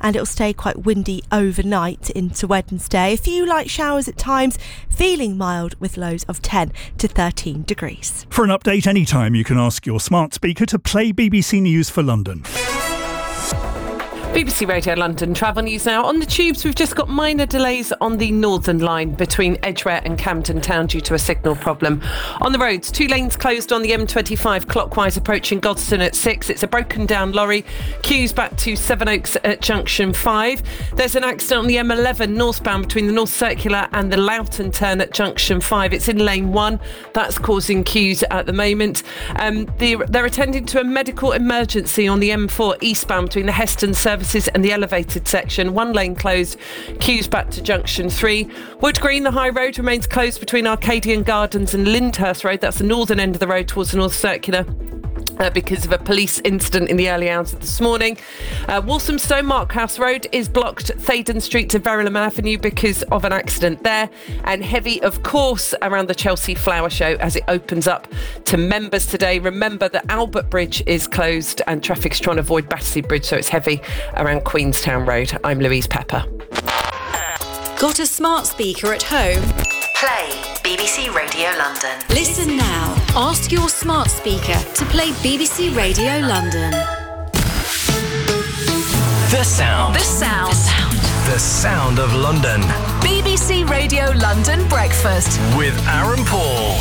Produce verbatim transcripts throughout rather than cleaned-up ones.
and it'll stay quite windy overnight into Wednesday. A few light showers at times, feeling mild with lows of ten to thirteen degrees. For an update anytime, you can ask your smart speaker to play B B C News for London. B B C Radio London travel news now. On the tubes, we've just got minor delays on the Northern Line between Edgware and Camden Town due to a signal problem. On the roads, two lanes closed on the M twenty-five clockwise approaching Godstone at six. It's a broken down lorry. Queues back to Sevenoaks at junction five. There's an accident on the M eleven northbound between the North Circular and the Loughton turn at junction five. It's in lane one. That's causing queues at the moment. Um, the, they're attending to a medical emergency on the M four eastbound between the Heston service and the elevated section. One lane closed, queues back to junction three. Wood Green, the high road, remains closed between Arcadian Gardens and Lyndhurst Road. That's the northern end of the road towards the North Circular. Uh, because of a police incident in the early hours of this morning. Uh, Walthamstow Markhouse Road is blocked, Thaden Street to Verulam Avenue because of an accident there, and heavy, of course, around the Chelsea Flower Show as it opens up to members today. Remember that Albert Bridge is closed and traffic's trying to avoid Battersea Bridge, so it's heavy around Queenstown Road. I'm Louise Pepper. Got a smart speaker at home? Play B B C Radio London. Listen now. Ask your smart speaker to play B B C Radio London. The sound. The sound. The sound. The sound of London. B B C Radio London Breakfast. With Aaron Paul.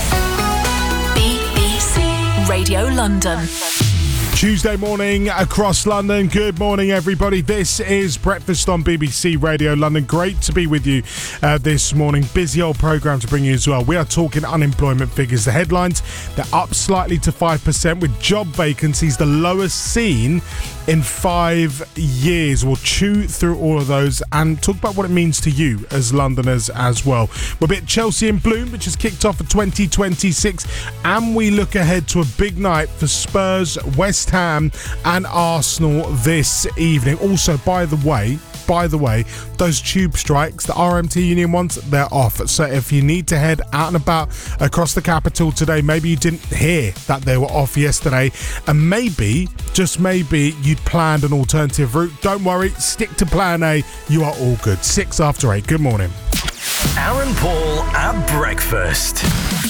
B B C Radio London. Tuesday morning across London. Good morning, everybody. This is Breakfast on B B C Radio London. Great to be with you uh, this morning. Busy old programme to bring you as well. We are talking unemployment figures. The headlines, they're up slightly to five percent with job vacancies the lowest seen in five years. We'll chew through all of those and talk about what it means to you as Londoners as well. We'll be at Chelsea in Bloom, which has kicked off for twenty twenty-six, and we look ahead to a big night for Spurs, West Ham and Arsenal this evening. Also, by the way, by the way, those tube strikes, the R M T Union ones, they're off. So if you need to head out and about across the capital today, maybe you didn't hear that they were off yesterday, and maybe, just maybe, you'd planned an alternative route. Don't worry, stick to plan A. You are all good. Six after eight. Good morning. Aaron Paul at breakfast.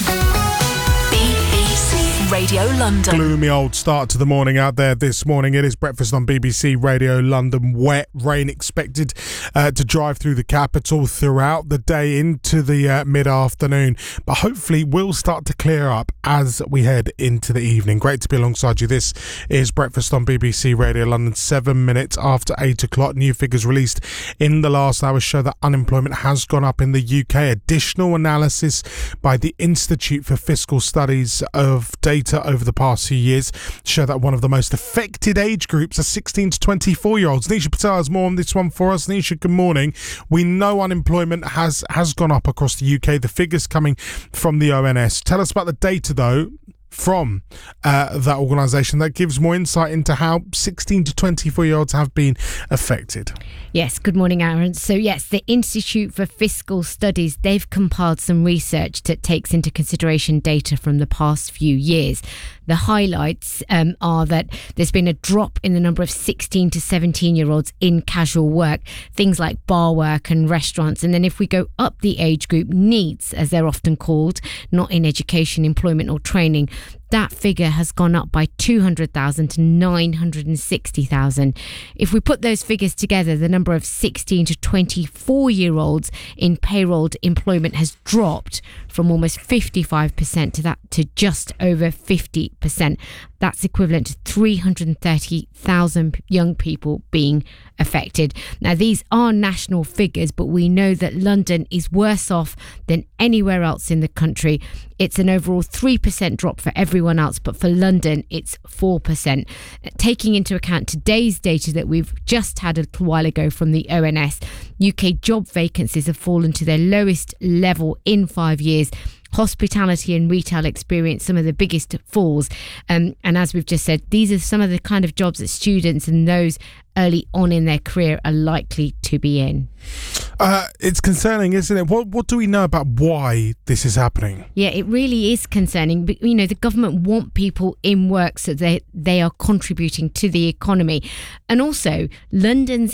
Radio London. Gloomy old start to the morning out there this morning. It is Breakfast on B B C Radio London. Wet rain expected uh, to drive through the capital throughout the day into the uh, mid-afternoon, but hopefully will start to clear up as we head into the evening. Great to be alongside you. This is Breakfast on B B C Radio London. Seven minutes after eight o'clock. New figures released in the last hour show that unemployment has gone up in the U K. Additional analysis by the Institute for Fiscal Studies of data over the past few years show that one of the most affected age groups are sixteen to twenty-four year olds. Nisha Patel has more on this one for us. Nisha, good morning. We know unemployment has has gone up across the U K. The figures coming from the O N S. Tell us about the data though from uh, that organisation that gives more insight into how sixteen to twenty-four year olds have been affected. Yes, good morning, Aaron. So yes, the Institute for Fiscal Studies, they've compiled some research that takes into consideration data from the past few years. The highlights um, are that there's been a drop in the number of sixteen to seventeen year olds in casual work, things like bar work and restaurants. And then if we go up the age group, NEETs, as they're often called, not in education, employment or training, that figure has gone up by two hundred thousand to nine hundred sixty thousand. If we put those figures together, the number of sixteen to twenty-four year olds in payrolled employment has dropped from almost fifty-five percent to that to just over fifty percent. That's equivalent to three hundred thirty thousand young people being affected. Now, these are national figures, but we know that London is worse off than anywhere else in the country. It's an overall three percent drop for everyone else, but for London, it's four percent. Taking into account today's data that we've just had a little while ago from the O N S, U K job vacancies have fallen to their lowest level in five years. Hospitality and retail experience some of the biggest falls. Um, and as we've just said, these are some of the kind of jobs that students and those early on in their career are likely to be in. Uh, it's concerning, isn't it? What what do we know about why this is happening? Yeah, it really is concerning. But, you know, the government want people in work so they, they are contributing to the economy. And also, London's